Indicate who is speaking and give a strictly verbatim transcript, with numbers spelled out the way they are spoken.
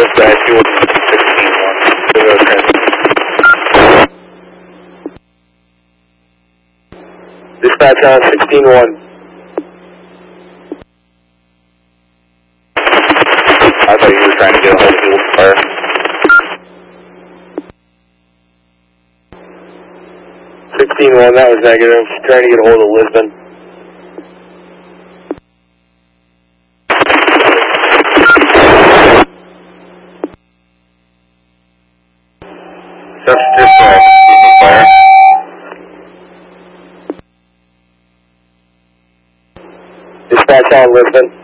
Speaker 1: Dispatch, you will sixteen one. Zero transfer. Dispatch on sixteen one. I thought you were trying to get a hold of the fire. sixteen one, that was negative. Trying to get a hold of Lisbon. Just dispatch, fire. Dispatch on Lisbon.